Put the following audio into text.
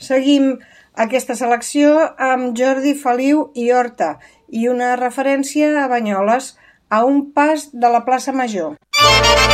Seguim aquesta selecció amb Jordi Feliu i Horta i una referència a Banyoles, a un pas de la plaça Major.